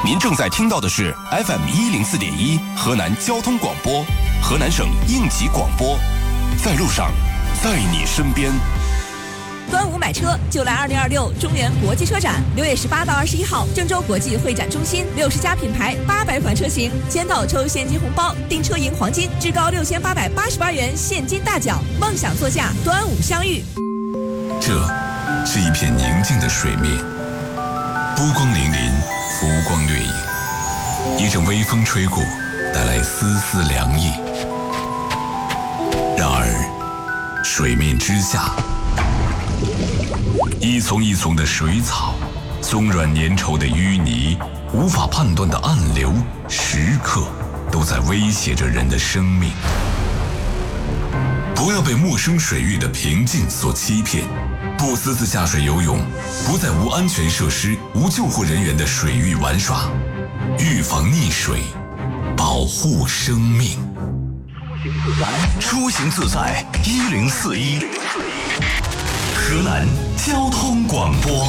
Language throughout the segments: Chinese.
您正在听到的是 FM104.1河南交通广播，河南省应急广播，在路上，在你身边。 端午买车就来2026中原国际车展，6月18到21号，郑州国际会展中心，60家品牌，800款车型，签到抽现金红包，订车赢黄金，至高6888元现金大奖，梦想座驾，端午相遇。 这是一片宁静的水面，波光粼粼，浮光掠影，一阵微风吹过，带来丝丝凉意。然而，水面之下，一丛一丛的水草，松软粘稠的淤泥，无法判断的暗流，时刻都在威胁着人的生命。不要被陌生水域的平静所欺骗，不私自下水游泳，不在无安全设施、无救护人员的水域玩耍，预防溺水，保护生命。 出行自在1041，河南交通广播。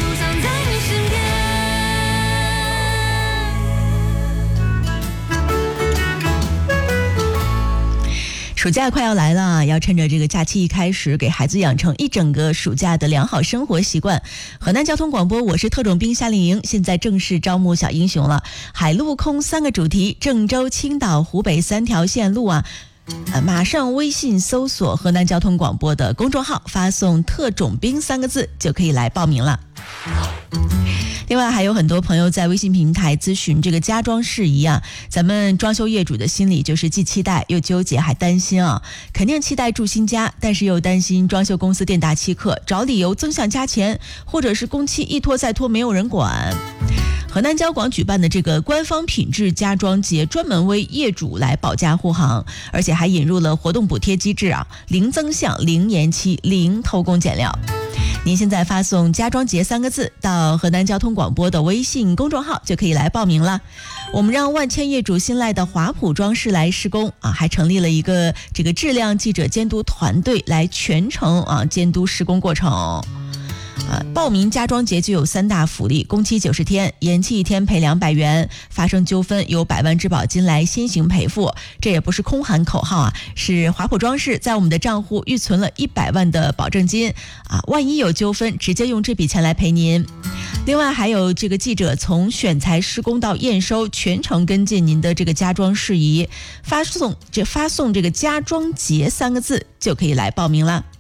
暑假快要来了，要趁着这个假期一开始，给孩子养成一整个暑假的良好生活习惯。河南交通广播，我是特种兵夏令营，现在正式招募小英雄了。海陆空3个主题，郑州、青岛、湖北3条线路啊。马上微信搜索河南交通广播的公众号，发送特种兵3个字就可以来报名了。另外还有很多朋友在微信平台咨询这个家装事宜啊，咱们装修业主的心里就是既期待又纠结还担心啊，肯定期待住新家，但是又担心装修公司店大欺客，找理由增项加钱，或者是工期一拖再拖没有人管。河南交广举办的这个官方品质家装节，专门为业主来保驾护航，而且还引入了活动补贴机制啊，零增项、零延期、零偷工减料。您现在发送家装节3个字到河南交通广播的微信公众号就可以来报名了。我们让万千业主信赖的华普装饰来施工啊，还成立了一个这个质量记者监督团队来全程监督施工过程。报名家装节就有3大福利：工期90天，延期1天赔200元，发生纠纷有100万质保金来先行赔付。这也不是空喊口号啊，是华普装饰在我们的账户预存了100万的保证金啊，万一有纠纷，直接用这笔钱来赔您。另外还有这个记者从选材施工到验收，全程跟进您的这个家装事宜，发送这个家装节3个字就可以来报名了。